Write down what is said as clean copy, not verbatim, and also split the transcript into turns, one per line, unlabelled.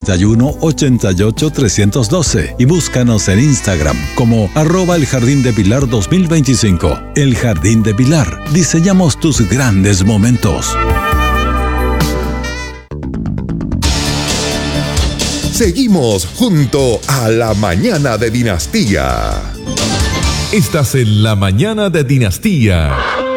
681-88-312 y búscanos en Instagram como @elJardín de Pilar 2025. El Jardín de Pilar. Diseñamos tus grandes momentos.
Seguimos junto a La Mañana de Dinastía.
Estás en La Mañana de Dinastía.